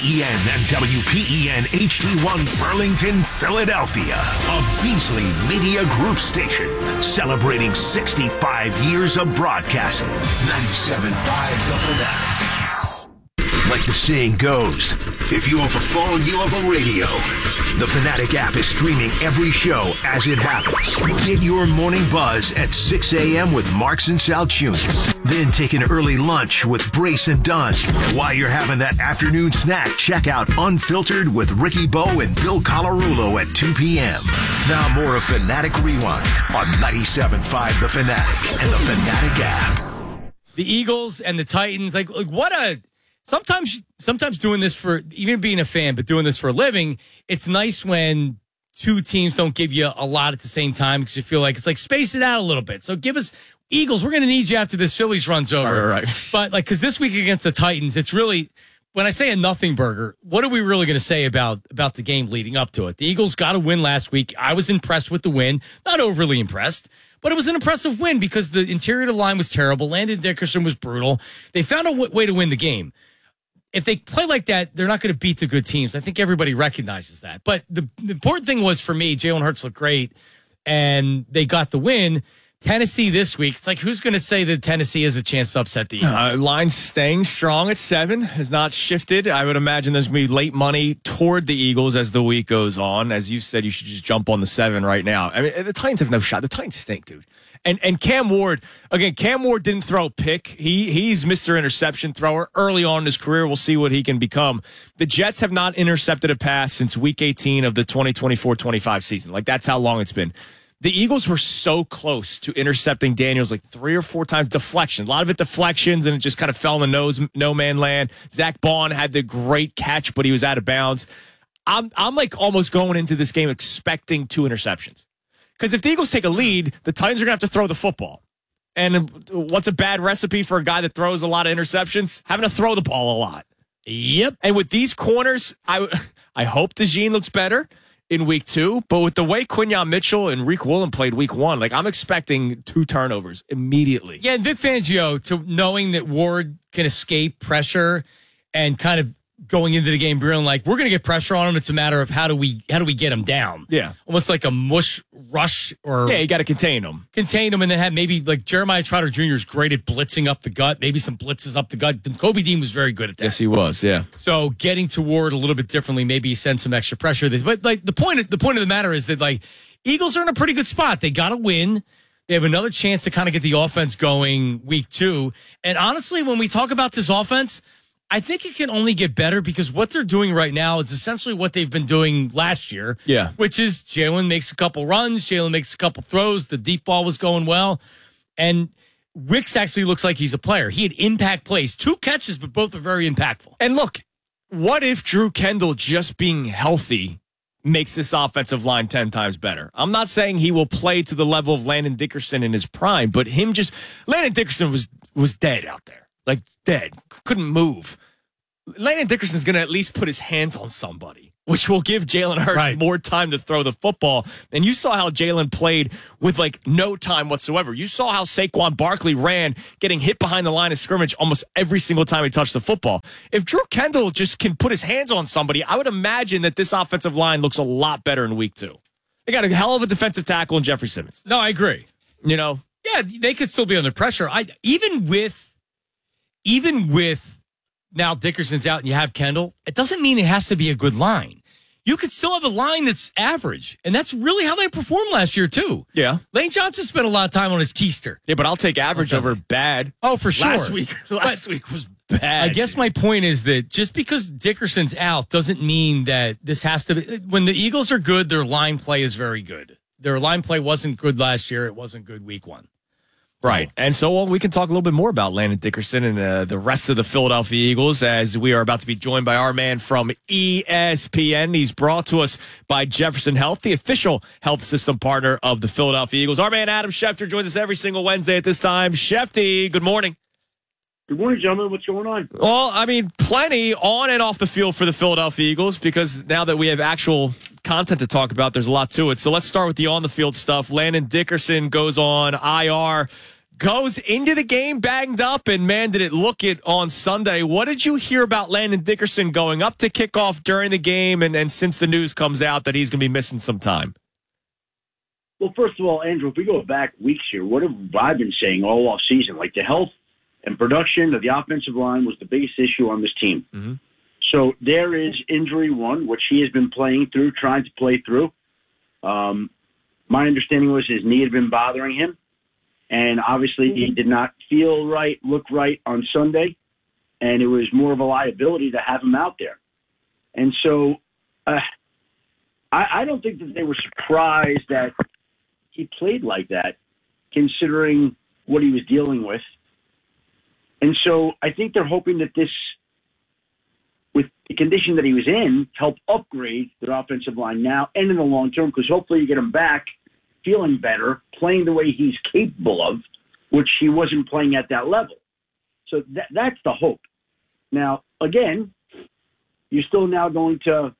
and WPEN HD1 Burlington, Philadelphia. A Beasley Media Group station celebrating 65 years of broadcasting. 97.5 The Fanatic. Like the saying goes, if you have a phone, you have a radio. The Fanatic app is streaming every show as it happens. Get your morning buzz at 6 a.m. with Marks and Saltunis. Then take an early lunch with Brace and Dunn. And while you're having that afternoon snack, check out Unfiltered with Ricky Bo and Bill Colarulo at 2 p.m. Now more of Fanatic Rewind on 97.5 The Fanatic and the Fanatic app. The Eagles and the Titans, like what a... Sometimes doing this for, even being a fan, but doing this for a living, it's nice when two teams don't give you a lot at the same time because you feel like it's like space it out a little bit. So give us, Eagles, we're going to need you after this Phillies runs over. Right. But like, because this week against the Titans, it's really, when I say a nothing burger, what are we really going to say about the game leading up to it? The Eagles got a win last week. I was impressed with the win, not overly impressed. But it was an impressive win because the interior of the line was terrible. Landon Dickerson was brutal. They found a way to win the game. If they play like that, they're not going to beat the good teams. I think everybody recognizes that. But the important thing was, for me, Jalen Hurts looked great, and they got the win. Tennessee this week, it's like, who's going to say that Tennessee has a chance to upset the Eagles? Line's staying strong at 7, has not shifted. I would imagine there's going to be late money toward the Eagles as the week goes on. As you said, you should just jump on the 7 right now. I mean, the Titans have no shot. The Titans stink, dude. And Cam Ward, again, Cam Ward didn't throw a pick. He's Mr. Interception thrower early on in his career. We'll see what he can become. The Jets have not intercepted a pass since week 18 of the 2024-25 season. Like, that's how long it's been. The Eagles were so close to intercepting Daniels like 3 or 4 times. Deflection. A lot of it deflections, and it just kind of fell in the no man land. Zach Bond had the great catch, but he was out of bounds. I'm like almost going into this game expecting 2 interceptions. Because if the Eagles take a lead, the Titans are going to have to throw the football. And what's a bad recipe for a guy that throws a lot of interceptions? Having to throw the ball a lot. Yep. And with these corners, I hope DeJean looks better in week 2. But with the way Quinyon Mitchell and Reek Woolen played week 1, like, I'm expecting 2 turnovers immediately. Yeah, and Vic Fangio, to knowing that Ward can escape pressure and kind of going into the game being like, we're going to get pressure on him. It's a matter of how do we get him down? Yeah. Almost like a mush rush or... Yeah, you got to contain him. Contain him, and then have maybe like Jeremiah Trotter Jr. is great at blitzing up the gut, maybe some blitzes up the gut. Kobe Dean was very good at that. Yes, he was, yeah. So getting to Ward a little bit differently, maybe you send some extra pressure. But like the point of the matter is that like Eagles are in a pretty good spot. They got to win. They have another chance to kind of get the offense going week 2. And honestly, when we talk about this offense, I think it can only get better because what they're doing right now is essentially what they've been doing last year. Yeah. Which is Jalen makes a couple runs, Jalen makes a couple throws, the deep ball was going well. And Wicks actually looks like he's a player. He had impact plays, 2 catches, but both are very impactful. And look, what if Drew Kendall just being healthy makes this offensive line 10 times better? I'm not saying he will play to the level of Landon Dickerson in his prime, but Landon Dickerson was dead out there. Like, dead. Couldn't move. Landon Dickerson's going to at least put his hands on somebody, which will give Jalen Hurts more time to throw the football. And you saw how Jalen played with, like, no time whatsoever. You saw how Saquon Barkley ran, getting hit behind the line of scrimmage almost every single time he touched the football. If Drew Kendall just can put his hands on somebody, I would imagine that this offensive line looks a lot better in week 2. They got a hell of a defensive tackle in Jeffrey Simmons. No, I agree. You know? Yeah, they could still be under pressure. Even with now Dickerson's out and you have Kendall, it doesn't mean it has to be a good line. You could still have a line that's average, and that's really how they performed last year, too. Yeah. Lane Johnson spent a lot of time on his keister. Yeah, but I'll take average over bad. Oh, for sure. Last week was bad. I guess my point is that just because Dickerson's out doesn't mean that this has to be. When the Eagles are good, their line play is very good. Their line play wasn't good last year. It wasn't good week 1. Right. And so we can talk a little bit more about Landon Dickerson and the rest of the Philadelphia Eagles as we are about to be joined by our man from ESPN. He's brought to us by Jefferson Health, the official health system partner of the Philadelphia Eagles. Our man Adam Schefter joins us every single Wednesday at this time. Shefty, good morning. Good morning, gentlemen. What's going on? Well, I mean, plenty on and off the field for the Philadelphia Eagles because now that we have actual content to talk about, there's a lot to it. So let's start with the on-the-field stuff. Landon Dickerson goes on IR. goes into the game banged up, and man, did it look it on Sunday. What did you hear about Landon Dickerson going up to kickoff during the game, and since the news comes out that he's going to be missing some time? Well, first of all, Andrew, if we go back weeks here, what have I been saying all off season? Like the health and production of the offensive line was the biggest issue on this team. Mm-hmm. So there is injury one, which he has been playing through, trying to play through. My understanding was his knee had been bothering him. And obviously he did not feel right, look right on Sunday. And it was more of a liability to have him out there. And so I don't think that they were surprised that he played like that, considering what he was dealing with. And so I think they're hoping that this, with the condition that he was in, help upgrade their offensive line now and in the long term, because hopefully you get him back feeling better, playing the way he's capable of, which he wasn't playing at that level. So that's the hope. Now, again, you're still now going to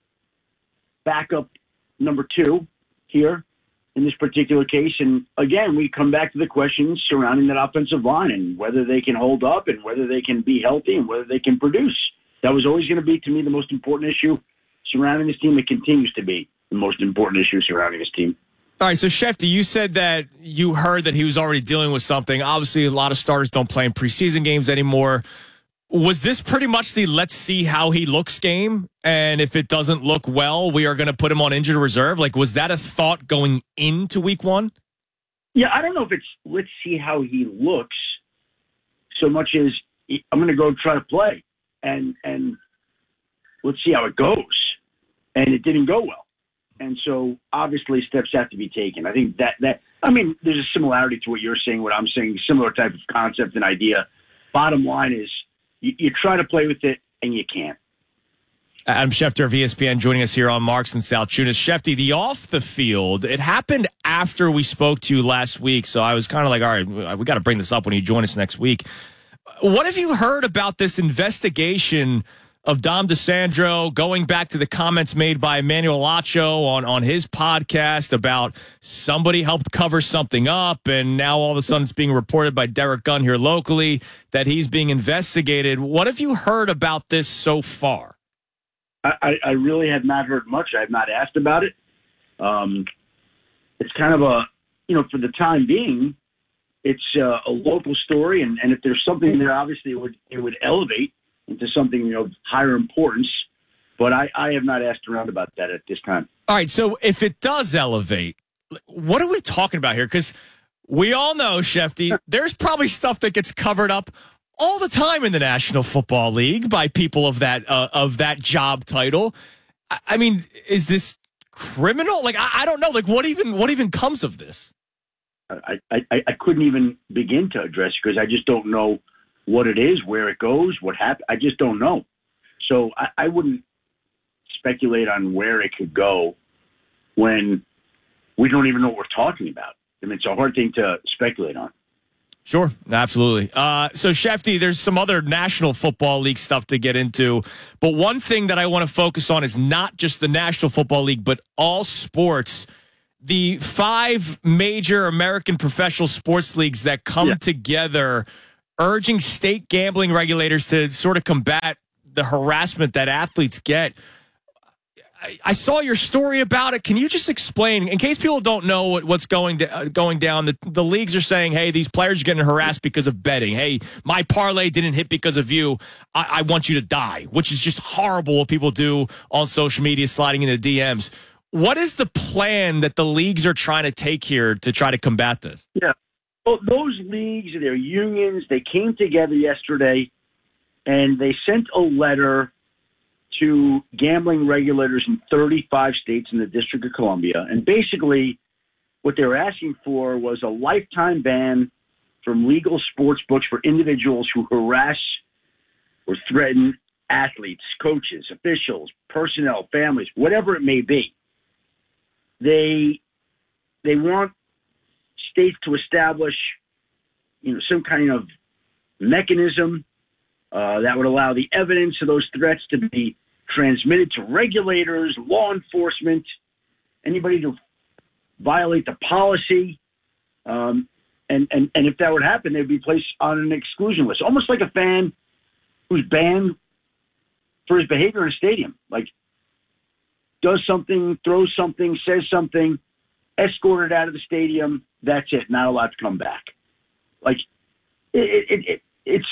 back up number two here in this particular case. And again, we come back to the questions surrounding that offensive line and whether they can hold up and whether they can be healthy and whether they can produce. That was always going to be, to me, the most important issue surrounding this team. It continues to be the most important issue surrounding this team. All right, so Shefty, you said that you heard that he was already dealing with something. Obviously, a lot of starters don't play in preseason games anymore. Was this pretty much the let's see how he looks game? And if it doesn't look well, we are going to put him on injured reserve? Like, was that a thought going into week one? Yeah, I don't know if it's let's see how he looks so much as I'm going to go try to play and let's see how it goes. And it didn't go well. And so obviously steps have to be taken. I think that I mean, there's a similarity to what you're saying, what I'm saying, similar type of concept and idea. Bottom line is you try to play with it and you can't. Adam Schefter of ESPN joining us here on Marks and South Tunis. Shefty, the off the field, it happened after we spoke to you last week. So I was kind of like, all right, we got to bring this up when you join us next week. What have you heard about this investigation of Dom DeSandro going back to the comments made by Emmanuel Acho on his podcast about somebody helped cover something up, and now all of a sudden it's being reported by Derek Gunn here locally that he's being investigated. What have you heard about this so far? I really have not heard much. I have not asked about it. It's kind of a, for the time being, it's a local story, and if there's something there, obviously it would elevate into something of higher importance. But I have not asked around about that at this time. All right, so if it does elevate, what are we talking about here? Because we all know, Shefty, there's probably stuff that gets covered up all the time in the National Football League by people of that job title. I mean, is this criminal? Like, I don't know. Like, what even comes of this? I couldn't even begin to address it because I just don't know what it is, where it goes, what happened. I just don't know. So I wouldn't speculate on where it could go when we don't even know what we're talking about. I mean, it's a hard thing to speculate on. Sure, absolutely. So, Shefty, there's some other National Football League stuff to get into. But one thing that I want to focus on is not just the National Football League, but all sports. The 5 major American professional sports leagues that come together urging state gambling regulators to sort of combat the harassment that athletes get. I saw your story about it. Can you just explain, in case people don't know what's going down, the leagues are saying, hey, these players are getting harassed because of betting. Hey, my parlay didn't hit because of you. I want you to die, which is just horrible what people do on social media, sliding into DMs. What is the plan that the leagues are trying to take here to try to combat this? Yeah. Well, those leagues, their unions, they came together yesterday and they sent a letter to gambling regulators in 35 states in the District of Columbia. And basically what they were asking for was a lifetime ban from legal sports books for individuals who harass or threaten athletes, coaches, officials, personnel, families, whatever it may be. They want states to establish, some kind of mechanism that would allow the evidence of those threats to be transmitted to regulators, law enforcement, anybody to violate the policy. And And if that would happen, they'd be placed on an exclusion list, almost like a fan who's banned for his behavior in a stadium. Like, does something, throws something, says something, escorted out of the stadium, that's it, not allowed to come back. Like, it's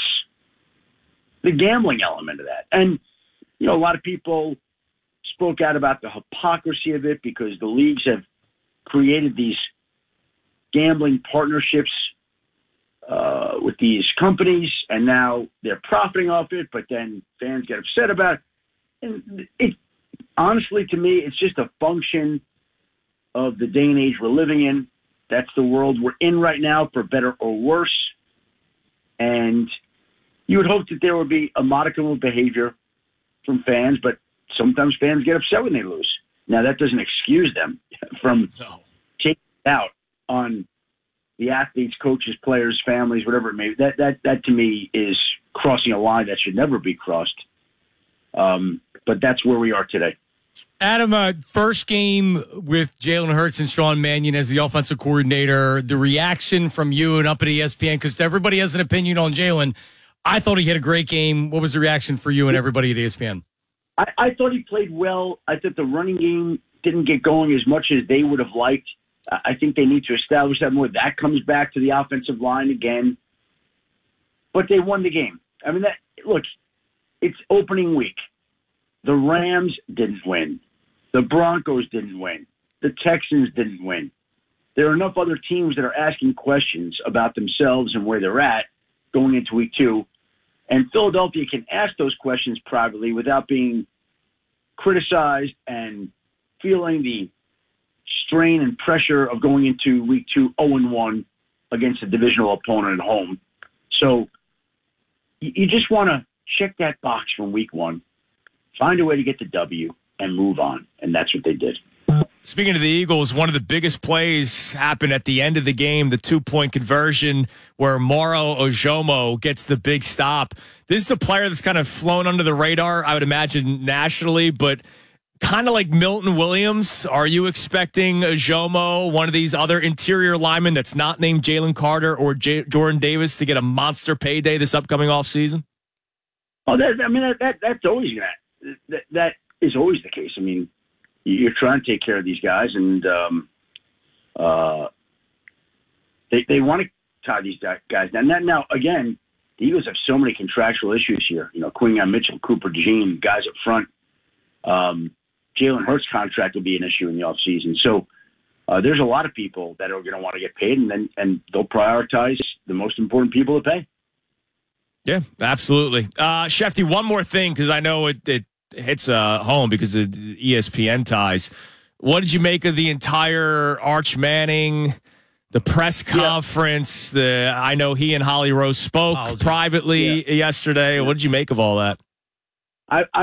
the gambling element of that. And, you know, a lot of people spoke out about the hypocrisy of it because the leagues have created these gambling partnerships with these companies, and now they're profiting off it, but then fans get upset about it. And it, honestly, to me, it's just a function of the day and age we're living in. That's the world we're in right now, for better or worse. And you would hope that there would be a modicum of behavior from fans, but sometimes fans get upset when they lose. Now, that doesn't excuse them from taking it out on the athletes, coaches, players, families, whatever it may be. That to me is crossing a line that should never be crossed. But that's where we are today. Adam, first game with Jalen Hurts and Sean Mannion as the offensive coordinator, the reaction from you and up at ESPN, because everybody has an opinion on Jalen. I thought he had a great game. What was the reaction for you and everybody at ESPN? I thought he played well. I thought the running game didn't get going as much as they would have liked. I think they need to establish that more. That comes back to the offensive line again. But they won the game. I mean, look, it's opening week. The Rams didn't win. The Broncos didn't win. The Texans didn't win. There are enough other teams that are asking questions about themselves and where they're at going into week 2. And Philadelphia can ask those questions privately without being criticized and feeling the strain and pressure of going into week 2 0-1 against a divisional opponent at home. So you just want to check that box from week 1, find a way to get the W, and move on. And that's what they did. Speaking of the Eagles, one of the biggest plays happened at the end of the game, the 2-point conversion where Moro Ojomo gets the big stop. This is a player that's kind of flown under the radar, I would imagine, nationally, but kind of like Milton Williams. Are you expecting Ojomo, one of these other interior linemen that's not named Jalen Carter or Jordan Davis, to get a monster payday this upcoming offseason? Oh, that's always that is always the case. I mean, you're trying to take care of these guys, and they want to tie these guys down. Now, again, the Eagles have so many contractual issues here. You know, Quinyon Mitchell, Cooper DeJean, guys up front. Jalen Hurts' contract will be an issue in the offseason. So there's a lot of people that are going to want to get paid, and they'll prioritize the most important people to pay. Yeah, absolutely. Shefty, one more thing, because I know it hits home because of the ESPN ties. What did you make of the entire Arch Manning, the press conference? Yeah. I know he and Holly Rose spoke privately yesterday. Yeah. What did you make of all that? I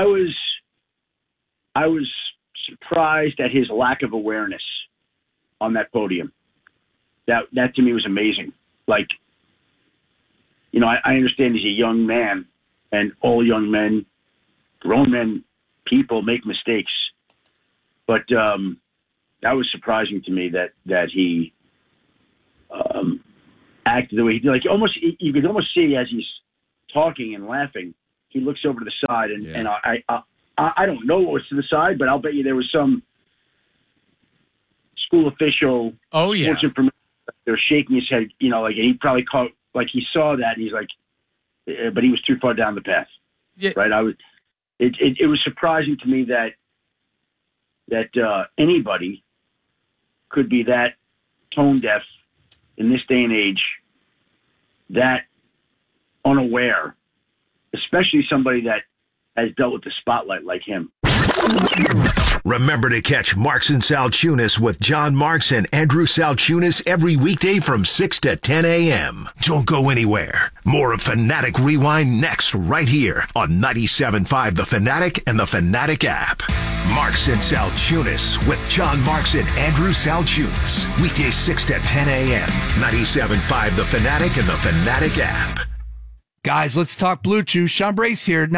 was surprised at his lack of awareness on that podium. That to me was amazing. Like, you know, I understand he's a young man, and all young men, grown men, people make mistakes. But that was surprising to me that he acted the way he did. Like, you could almost see as he's talking and laughing, he looks over to the side, and I don't know what was to the side, but I'll bet you there was some school official. Oh yeah, they're shaking his head. You know, like he probably caught, like he saw that, and he's like, but he was too far down the path. Yeah. Right. It was surprising to me that anybody could be that tone deaf in this day and age, that unaware, especially somebody that has dealt with the spotlight like him. Remember to catch Marks and Salchunas with John Marks and Andrew Salchunas every weekday from 6 to 10 a.m. Don't go anywhere. More of Fanatic Rewind next right here on 97.5 The Fanatic and the Fanatic app. Marks and Salchunas with John Marks and Andrew Salchunas. Weekdays 6 to 10 a.m. 97.5 The Fanatic and the Fanatic app. Guys, let's talk Blue Chew. Sean Brace here. Now,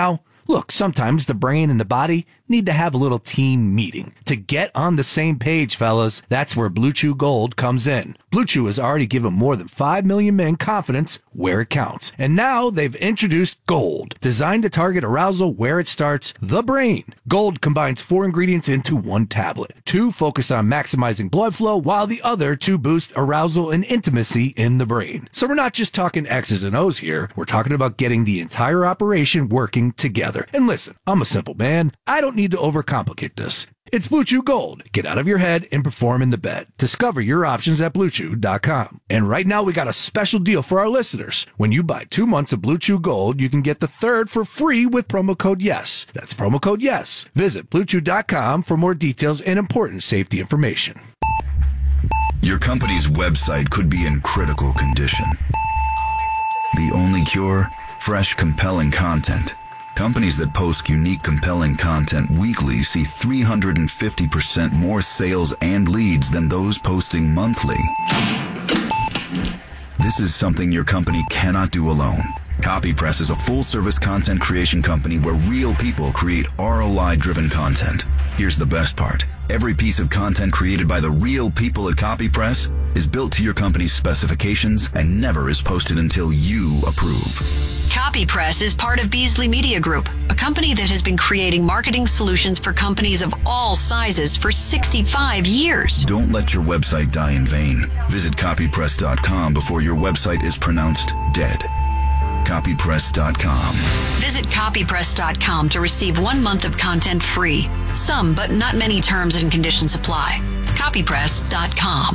Look, sometimes the brain and the body need to have a little team meeting to get on the same page, fellas. That's where Blue Chew Gold comes in. Blue Chew has already given more than 5 million men confidence where it counts. And now they've introduced Gold, designed to target arousal where it starts, the brain. Gold combines 4 ingredients into one tablet. 2 focus on maximizing blood flow, while the other 2 boost arousal and intimacy in the brain. So we're not just talking X's and O's here. We're talking about getting the entire operation working together. And listen, I'm a simple man. I don't need to overcomplicate this. It's Blue Chew Gold. Get out of your head and perform in the bed. Discover your options at BlueChew.com. And right now we got a special deal for our listeners. When you buy 2 months of Blue Chew Gold, you can get the 3rd for free with promo code YES. That's promo code YES. Visit BlueChew.com for more details and important safety information. Your company's website could be in critical condition. The only cure? Fresh, compelling content. Companies that post unique, compelling content weekly see 350% more sales and leads than those posting monthly. This is something your company cannot do alone. CopyPress is a full-service content creation company where real people create ROI-driven content. Here's the best part. Every piece of content created by the real people at CopyPress is built to your company's specifications and never is posted until you approve. CopyPress is part of Beasley Media Group, a company that has been creating marketing solutions for companies of all sizes for 65 years. Don't let your website die in vain. Visit copypress.com before your website is pronounced dead. Copypress.com. Visit copypress.com to receive 1 month of content free. Some, but not many terms and conditions apply. Copypress.com.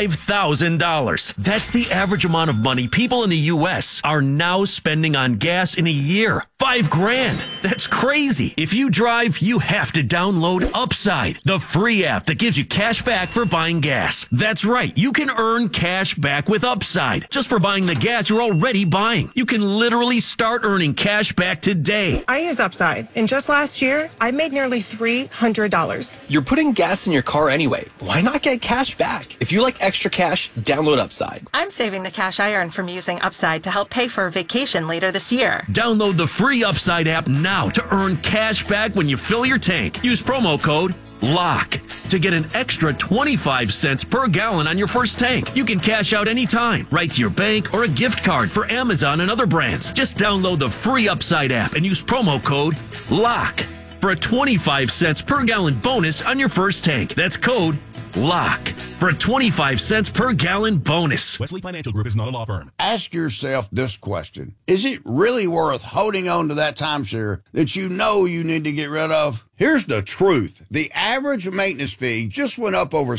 $5,000. That's the average amount of money people in the U.S. are now spending on gas in a year. $5,000. That's crazy. If you drive, you have to download Upside, the free app that gives you cash back for buying gas. That's right. You can earn cash back with Upside just for buying the gas you're already buying. You can literally start earning cash back today. I use Upside, and just last year, I made nearly $300. You're putting gas in your car anyway. Why not get cash back? If you like extra cash, download Upside. I'm saving the cash I earn from using Upside to help pay for a vacation later this year. Download the free Upside app now to earn cash back when you fill your tank. Use promo code LOCK to get an extra 25 cents per gallon on your first tank. You can cash out anytime, right to your bank or a gift card for Amazon and other brands. Just download the free Upside app and use promo code LOCK for a 25 cents per gallon bonus on your first tank. That's code LOCK for a 25 cents per gallon bonus. Wesley Financial Group is not a law firm. Ask yourself this question. Is it really worth holding on to that timeshare that you know you need to get rid of? Here's the truth. The average maintenance fee just went up over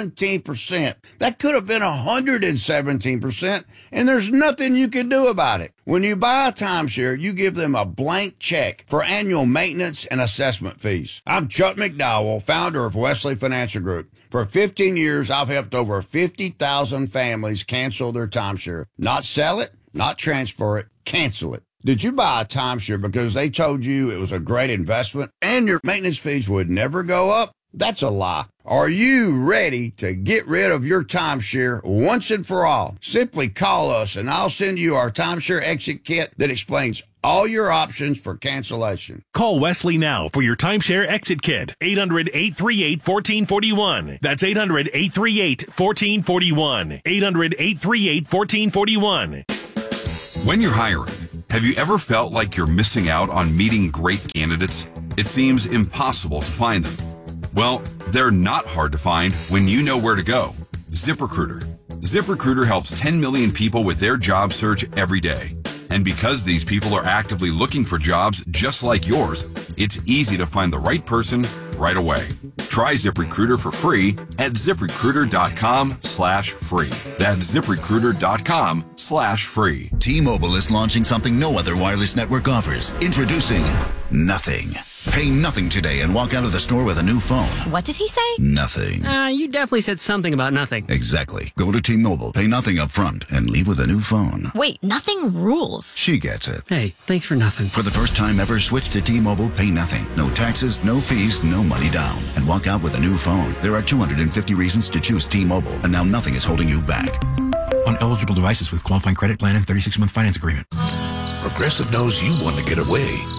17%. That could have been 117%, and there's nothing you can do about it. When you buy a timeshare, you give them a blank check for annual maintenance and assessment fees. I'm Chuck McDowell, founder of Wesley Financial Group. For 15 years, I've helped over 50,000 families cancel their timeshare. Not sell it, not transfer it, cancel it. Did you buy a timeshare because they told you it was a great investment and your maintenance fees would never go up? That's a lie. Are you ready to get rid of your timeshare once and for all? Simply call us and I'll send you our timeshare exit kit that explains all your options for cancellation. Call Wesley now for your timeshare exit kit. 800-838-1441. That's 800-838-1441. 800-838-1441. When you're hiring, have you ever felt like you're missing out on meeting great candidates? It seems impossible to find them. Well, they're not hard to find when you know where to go. ZipRecruiter. ZipRecruiter helps 10 million people with their job search every day. And because these people are actively looking for jobs just like yours, it's easy to find the right person right away. Try ZipRecruiter for free at ZipRecruiter.com/free. That's ZipRecruiter.com/free. T-Mobile is launching something no other wireless network offers. Introducing Nothing. Pay nothing today and walk out of the store with a new phone. What did he say? Nothing. You definitely said something about nothing. Exactly. Go to T-Mobile, pay nothing up front, and leave with a new phone. Wait, nothing rules. She gets it. Hey, thanks for nothing. For the first time ever, switch to T-Mobile, pay nothing. No taxes, no fees, no money down. And walk out with a new phone. There are 250 reasons to choose T-Mobile, and now nothing is holding you back. On eligible devices with qualifying credit plan and 36-month finance agreement. Progressive knows you want to get away.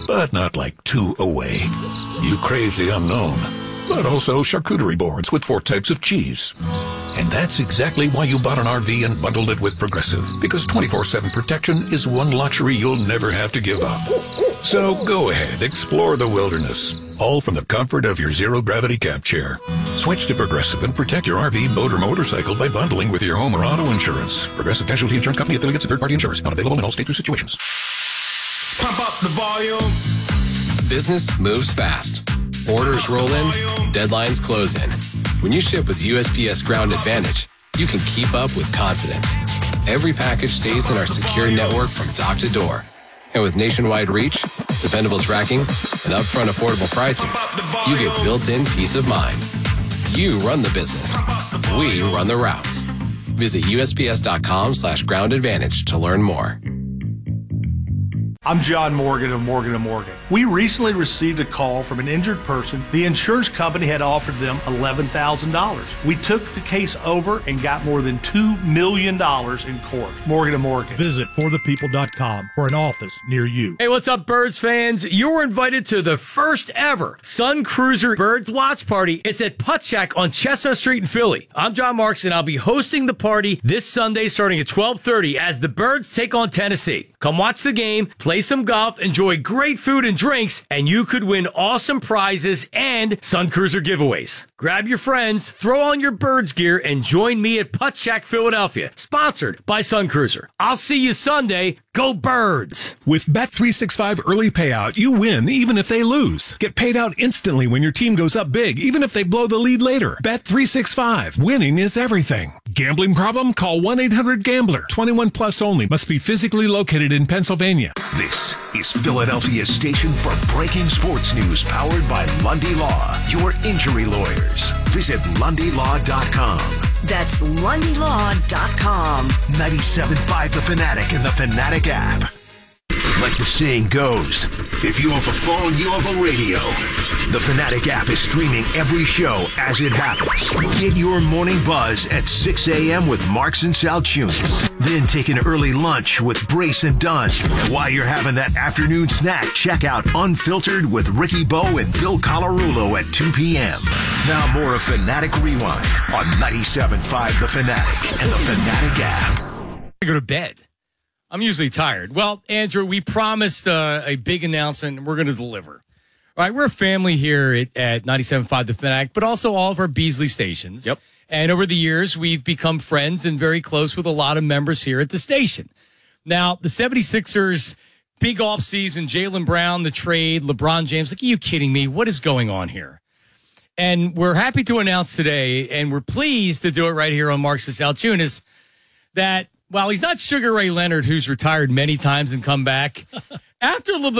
but not like 2 away. You crave the unknown, but also charcuterie boards with 4 types of cheese. And that's exactly why you bought an RV and bundled it with Progressive, because 24/7 protection is one luxury you'll never have to give up. So go ahead, explore the wilderness, all from the comfort of your zero-gravity camp chair. Switch to Progressive and protect your RV, boat, or motorcycle by bundling with your home or auto insurance. Progressive Casualty Insurance Company, affiliates, and third-party insurers. Not available in all states or situations. Pump up the volume. Business moves fast. Orders roll in, deadlines close in. When you ship with USPS Ground Advantage, you can keep up with confidence. Every package stays in our secure network from dock to door. And with nationwide reach, dependable tracking, and upfront affordable pricing, you get built-in peace of mind. You run the business. We run the routes. Visit USPS.com/Ground Advantage to learn more. I'm John Morgan of Morgan & Morgan. We recently received a call from an injured person. The insurance company had offered them $11,000. We took the case over and got more than $2 million in court. Morgan & Morgan. Visit forthepeople.com for an office near you. Hey, what's up, Birds fans? You were invited to the first ever Sun Cruiser Birds Watch Party. It's at Putchak on Chestnut Street in Philly. I'm John Marks, and I'll be hosting the party this Sunday starting at 12:30 as the Birds take on Tennessee. Come watch the game, play some golf, enjoy great food and drinks, and you could win awesome prizes and Sun Cruiser giveaways. Grab your friends, throw on your Birds gear, and join me at Putchak, Philadelphia, sponsored by Sun Cruiser. I'll see you Sunday. Go Birds! With Bet365 early payout, you win even if they lose. Get paid out instantly when your team goes up big, even if they blow the lead later. Bet365. Winning is everything. Gambling problem? Call 1-800-GAMBLER. 21 plus only. Must be physically located in Pennsylvania. This is Philadelphia's station for breaking sports news, powered by Lundy Law, your injury lawyers. Visit LundyLaw.com. That's LundyLaw.com. 97.5 The Fanatic and the Fanatic app. Like the saying goes, if you have a phone, you have a radio. The Fanatic app is streaming every show as it happens. Get your morning buzz at 6 a.m. with Marks and Saltunis. Then take an early lunch with Brace and Dunn. While you're having that afternoon snack, check out Unfiltered with Ricky Bowe and Bill Colarulo at 2 p.m. Now more of Fanatic Rewind on 97.5 The Fanatic and the Fanatic app. I go to bed. I'm usually tired. Well, Andrew, we promised a big announcement, and we're going to deliver. All right, we're a family here at 97.5 The Fanatic, but also all of our Beasley stations. Yep. And over the years, we've become friends and very close with a lot of members here at the station. Now, the 76ers, big offseason, Jaylen Brown, the trade, LeBron James. Like, are you kidding me? What is going on here? And we're happy to announce today, and we're pleased to do it right here on Marks and Saltunis, that while he's not Sugar Ray Leonard, who's retired many times and come back, after the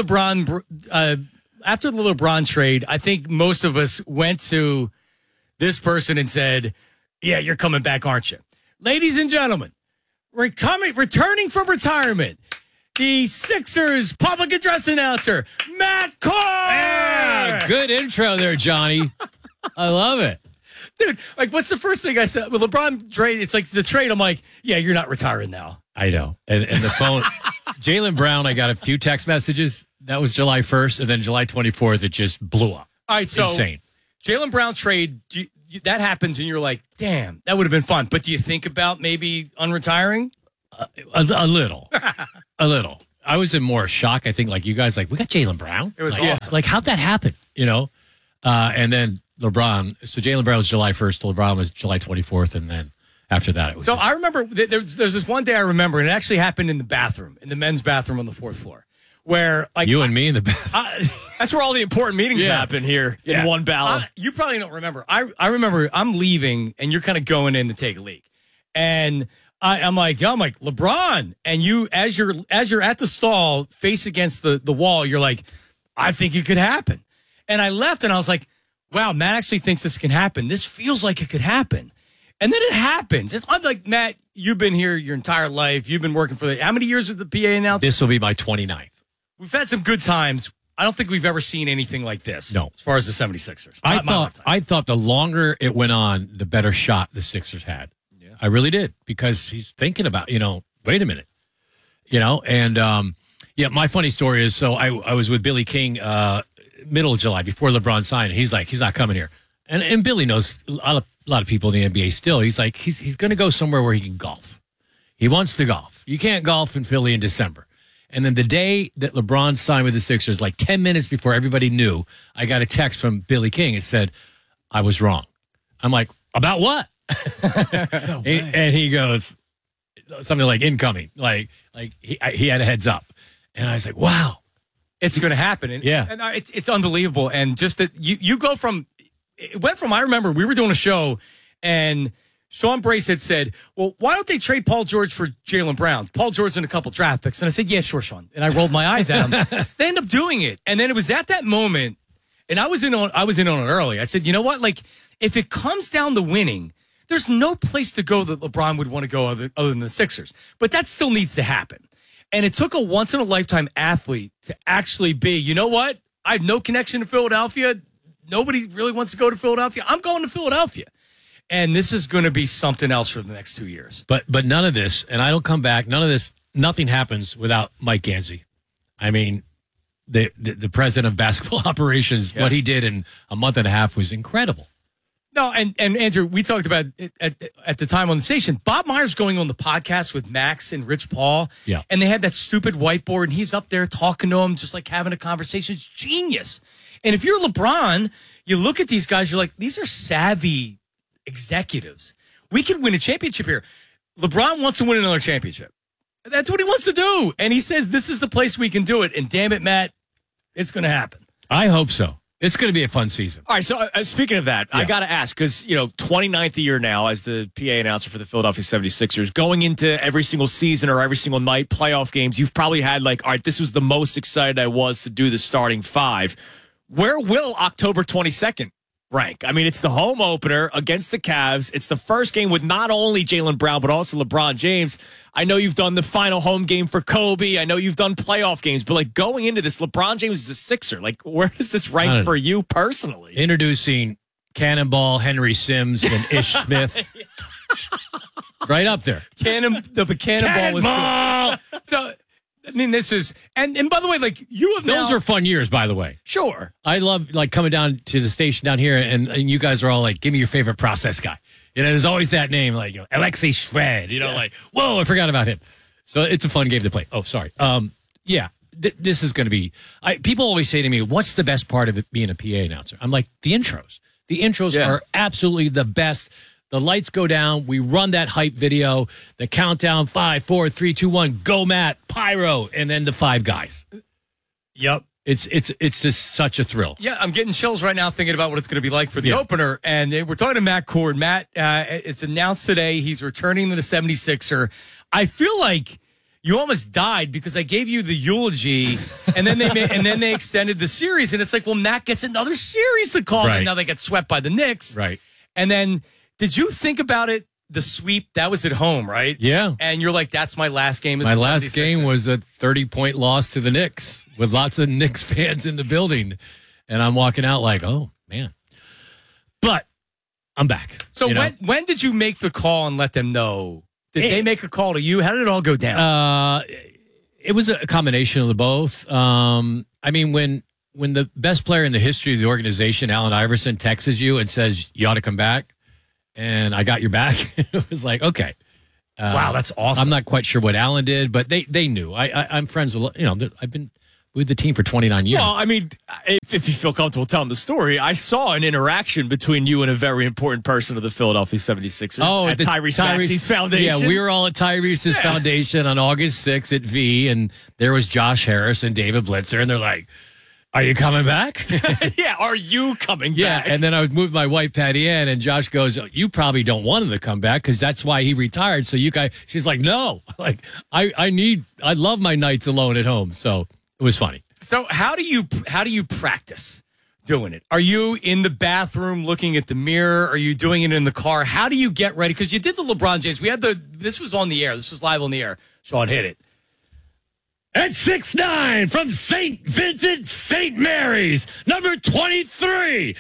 LeBron trade, I think most of us went to this person and said, yeah, you're coming back, aren't you? Ladies and gentlemen, returning from retirement, the Sixers public address announcer, Matt Carr! Yeah, good intro there, Johnny. I love it. Dude, like, what's the first thing I said? With LeBron trade, it's like the trade. I'm like, yeah, you're not retiring now. I know. And the phone, Jaylen Brown, I got a few text messages. That was July 1st. And then July 24th, it just blew up. All right, so insane. Jaylen Brown trade, that happens, and you're like, damn, that would have been fun. But do you think about maybe unretiring? A little. A little. I was in more shock, I think, like you guys, like, we got Jaylen Brown? It was like, awesome. Like, how'd that happen? You know? And then LeBron. So Jaylen Brown was July 1st. LeBron was July 24th. And then after that, it was. So I remember there's this one day I remember, and it actually happened in the bathroom, in the men's bathroom on the 4th floor, where like you and me in the bathroom. That's where all the important meetings happen here in one ballot. You probably don't remember. I remember I'm leaving, and you're kind of going in to take a leak, and I'm like LeBron, and you as you're at the stall, face against the wall, you're like, I think it could happen, and I left, and I was like, wow, Matt actually thinks this can happen. This feels like it could happen. And then it happens. It's like, Matt, you've been here your entire life. You've been working for how many years at the PA announcer? This will be my 29th. We've had some good times. I don't think we've ever seen anything like this. No. As far as the 76ers. I thought the longer it went on, the better shot the Sixers had. Yeah. I really did, because he's thinking about, wait a minute. And, Yeah, my funny story is, so I was with Billy King middle of July before LeBron signed. He's like, he's not coming here. And Billy knows a lot of people in the NBA still. He's like, he's going to go somewhere where he can golf. He wants to golf. You can't golf in Philly in December. And then the day that LeBron signed with the Sixers, like 10 minutes before everybody knew, I got a text from Billy King. It said, I was wrong. I'm like, about what? And he goes, something like incoming. Like he had a heads up. And I was like, wow. It's going to happen. And, yeah. And it's unbelievable. And just that you go from, it went from, I remember we were doing a show and Sean Brace had said, well, why don't they trade Paul George for Jaylen Brown? Paul George and a couple draft picks. And I said, yeah, sure, Sean. And I rolled my eyes at him. They end up doing it. And then it was at that moment, and I was in on it early. I said, you know what? Like, if it comes down to winning, there's no place to go that LeBron would want to go other than the Sixers. But that still needs to happen. And it took a once-in-a-lifetime athlete to actually be, you know what? I have no connection to Philadelphia. Nobody really wants to go to Philadelphia. I'm going to Philadelphia. And this is going to be something else for the next 2 years. But none of this, and I don't come back, none of this, nothing happens without Mike Gansey. I mean, the president of basketball operations, what he did in a month and a half was incredible. No, and Andrew, we talked about it at the time on the station. Bob Myers going on the podcast with Max and Rich Paul. Yeah. And they had that stupid whiteboard, and he's up there talking to him, just like having a conversation. It's genius. And if you're LeBron, you look at these guys, you're like, these are savvy executives. We could win a championship here. LeBron wants to win another championship. That's what he wants to do. And he says, this is the place we can do it. And damn it, Matt, it's going to happen. I hope so. It's going to be a fun season. All right, so speaking of that, I got to ask, because, 29th year now as the PA announcer for the Philadelphia 76ers, going into every single season or every single night, playoff games, you've probably had like, all right, this was the most excited I was to do the starting five. Where will October 22nd rank? I mean, it's the home opener against the Cavs. It's the first game with not only Jaylen Brown, but also LeBron James. I know you've done the final home game for Kobe. I know you've done playoff games, but like going into this, LeBron James is a Sixer. Like, where does this rank for you personally? Introducing Cannonball, Henry Sims, and Ish Smith. Right up there. The Cannonball was good. So, I mean, this is, and by the way, like you have those are fun years, by the way. Sure. I love like coming down to the station down here and you guys are all like, give me your favorite process guy. There's always that name, like Alexei Shved, like, whoa, I forgot about him. So it's a fun game to play. Oh, sorry. This is going to be, people always say to me, what's the best part of it being a PA announcer? I'm like, the intros. The intros are absolutely the best. The lights go down. We run that hype video. The countdown, 5, 4, 3, 2, 1, go Matt, pyro, and then the five guys. Yep. It's just such a thrill. Yeah, I'm getting chills right now thinking about what it's going to be like for the opener. And we're talking to Matt Cord. Matt, it's announced today he's returning to the 76er. I feel like you almost died because I gave you the eulogy, and then they extended the series, and it's like, well, Matt gets another series to call, and now they get swept by the Knicks, right? And then, did you think about it? The sweep that was at home, right? Yeah, and you're like, that's my last game. My last game was a 30-point loss to the Knicks with lots of Knicks fans in the building, and I'm walking out like, oh man, but I'm back. So when did you make the call and let them know? Did they make a call to you? How did it all go down? It was a combination of the both. I mean, when the best player in the history of the organization, Allen Iverson, texts you and says, you ought to come back, and I got your back, it was like, okay. Wow, that's awesome. I'm not quite sure what Allen did, but they knew. I'm friends with, I've been with the team for 29 years. Well, I mean, if you feel comfortable telling the story, I saw an interaction between you and a very important person of the Philadelphia 76ers at Tyrese Maxey's foundation. Yeah, we were all at Tyrese's foundation on August 6th at V, and there was Josh Harris and David Blitzer, and they're like, are you coming back? Yeah, are you coming back? Yeah, and then I would move my wife, Patty Ann, and Josh goes, you probably don't want him to come back because that's why he retired. So you guys, she's like, no. Like, I love my nights alone at home. So it was funny. So how do you practice doing it? Are you in the bathroom looking at the mirror? Are you doing it in the car? How do you get ready? Because you did the LeBron James. This was on the air. This was live on the air. Sean, hit it. At 6'9" from St. Vincent, St. Mary's, number 23,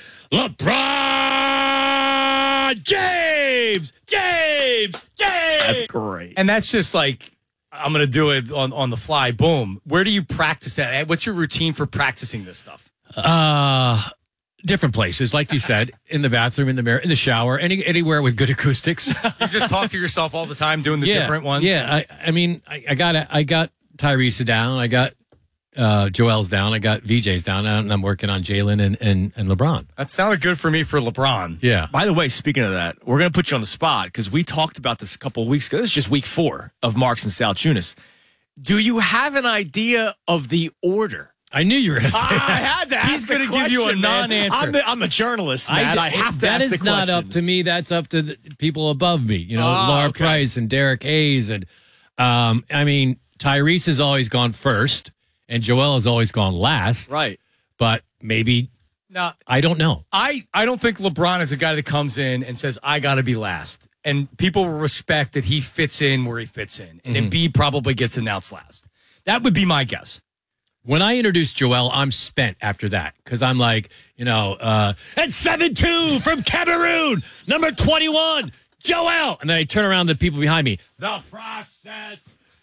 LeBron James. That's great. And that's just like, I'm going to do it on the fly. Boom. Where do you practice at? What's your routine for practicing this stuff? Different places, like you said, in the bathroom, in the mirror, in the shower, anywhere with good acoustics. You just talk to yourself all the time doing the different ones? Yeah, I mean, I got Tyrese down, I got Joel's down, I got VJ's down, and I'm working on Jalen and LeBron. That sounded good for me for LeBron. Yeah. By the way, speaking of that, we're going to put you on the spot because we talked about this a couple of weeks ago. This is just week 4 of Marks and Sal Chunas. Do you have an idea of the order? I knew you were going to say I had to ask. He's going to give you a non-answer. I'm a journalist, man. I have to that ask the is not questions. up to me. That's up to the people above me. You know, Laura Price and Derek Hayes. And I mean, Tyrese has always gone first and Joel has always gone last. Right. But maybe, now, I don't know. I don't think LeBron is a guy that comes in and says, I got to be last. And people will respect that he fits in where he fits in. And Embiid probably gets announced last. That would be my guess. When I introduced Joel, I'm spent after that because I'm like, you know, that's 7-2 from Cameroon, number 21, Joel. And then I turn around to the people behind me. The process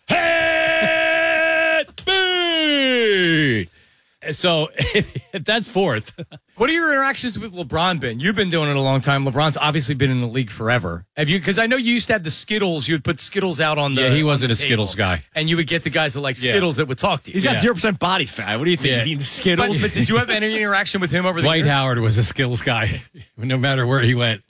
hit me. So if that's fourth. What are your interactions with LeBron been? You've been doing it a long time. LeBron's obviously been in the league forever. Have you? Because I know you used to have the Skittles. You would put Skittles out on the Yeah, he wasn't a table, Skittles guy. And you would get the guys that like Skittles that would talk to you. He's got 0% body fat. What do you think? He's eating Skittles? But did you have any interaction with him over the Dwight years? Howard was a Skittles guy, no matter where he went.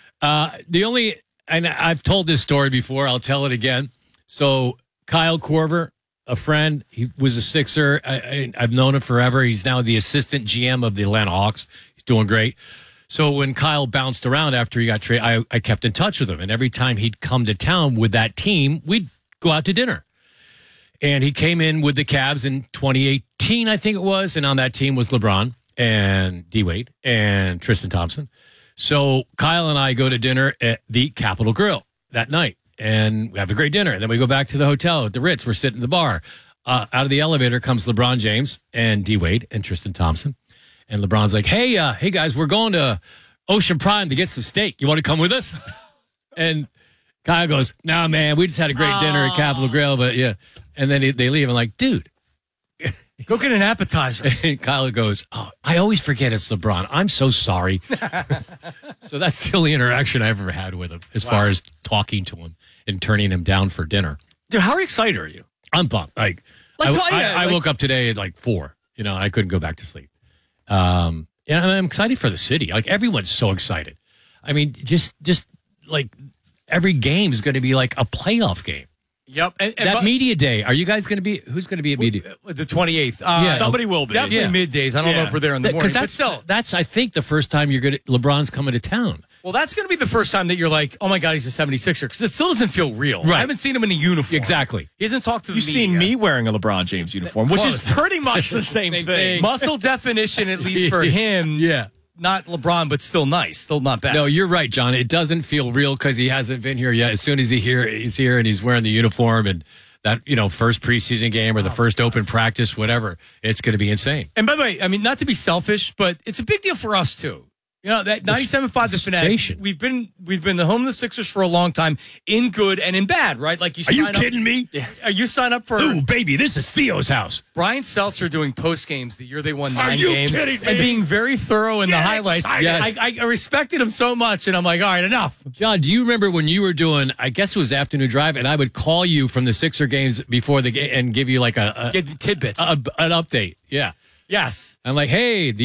The only, and I've told this story before, I'll tell it again. So Kyle Korver, a friend, he was a Sixer. I've known him forever. He's now the assistant GM of the Atlanta Hawks. He's doing great. So when Kyle bounced around after he got traded, I kept in touch with him. And every time he'd come to town with that team, we'd go out to dinner. And he came in with the Cavs in 2018, I think it was. And on that team was LeBron and D-Wade and Tristan Thompson. So Kyle and I go to dinner at the Capitol Grill that night. And we have a great dinner. And then we go back to the hotel at the Ritz. We're sitting at the bar. Out of the elevator comes LeBron James and D-Wade and Tristan Thompson. And LeBron's like, hey guys, we're going to Ocean Prime to get some steak. You want to come with us? And Kyle goes, nah, man, we just had a great dinner at Capitol Grill. But yeah. And then they leave. I'm like, dude, go get an appetizer. And Kyle goes, oh, I always forget it's LeBron. I'm so sorry. So that's the only interaction I ever had with him as far as talking to him and turning him down for dinner. Dude, how excited are you? I'm pumped. I woke up today at like 4, and I couldn't go back to sleep. And I'm excited for the city. Like everyone's so excited. I mean, just like every game is going to be like a playoff game. Yep. And media day. Are you guys going to be? Who's going to be at media? The 28th. Somebody will be. Definitely middays. I don't know if we're there in the morning. But still, that's I think the first time LeBron's coming to town. Well, that's going to be the first time that you're like, oh my God, he's a 76er, because it still doesn't feel real. Right. I haven't seen him in a uniform. Exactly. He hasn't talked to the You've media. seen me wearing a LeBron James uniform, which is pretty much the same thing. Muscle definition, at least for him. Yeah. Not LeBron, but still nice. Still not bad. No, you're right, John. It doesn't feel real because he hasn't been here yet. As soon as he's here and he's wearing the uniform and that, first preseason game or the first open practice, whatever, it's going to be insane. And by the way, I mean, not to be selfish, but it's a big deal for us too. That 97.5 The Fanatic. We've been the home of the Sixers for a long time, in good and in bad, right? Like you. Are you kidding me? Are you sign up for? Ooh, baby, this is Theo's house. Brian Seltzer doing post games the year they won 9 games kidding me? and being very thorough in the highlights. Yes. I respected him so much, and I'm like, all right, enough. John, do you remember when you were doing? I guess it was Afternoon Drive, and I would call you from the Sixer games before the game and give you like Get tidbits, an update. Yeah. Yes. I'm like, hey.